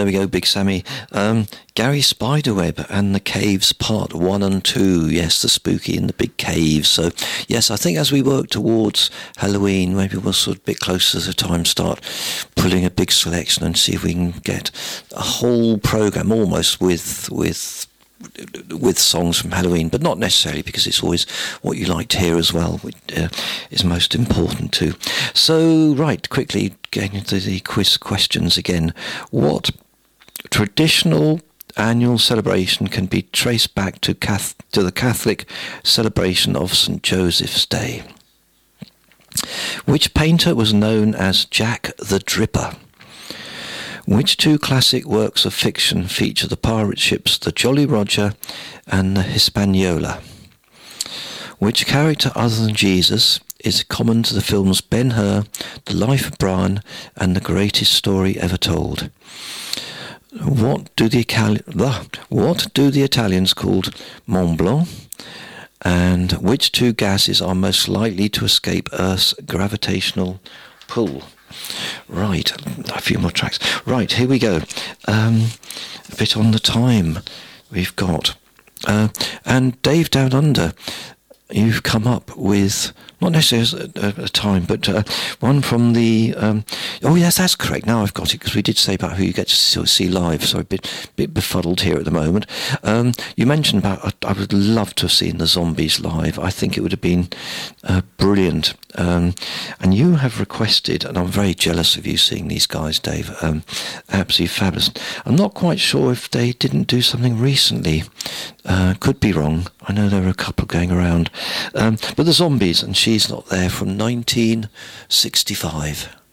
we go, Big Sammy. Gary Spiderweb and the Caves Part 1 and 2. Yes, the spooky in the big caves. So, yes, I think as we work towards Halloween, maybe we'll sort of a bit closer to the time start pulling a big selection and see if we can get a whole programme almost with songs from Halloween, but not necessarily, because it's always what you like to hear as well, which is most important too. So, right, quickly getting into the quiz questions again. What traditional annual celebration can be traced back to the Catholic celebration of St. Joseph's Day? Which painter was known as Jack the Dripper? Which two classic works of fiction feature the pirate ships the Jolly Roger and the Hispaniola? Which character other than Jesus is common to the films Ben-Hur, The Life of Brian, and The Greatest Story Ever Told? What do the Italians call Mont Blanc? And which two gases are most likely to escape Earth's gravitational pull? Right, a few more tracks. Right, here we go. A bit on the time we've got. And Dave Down Under, you've come up with, not necessarily a time, but one from the... oh, yes, that's correct. Now I've got it, because we did say about who you get to see live, so a bit befuddled here at the moment. You mentioned about, I would love to have seen the Zombies live. I think it would have been brilliant. And you have requested, and I'm very jealous of you seeing these guys, Dave, absolutely fabulous. I'm not quite sure if they didn't do something recently. Could be wrong. I know there are a couple going around. But the Zombies, and She's Not There, from 1965.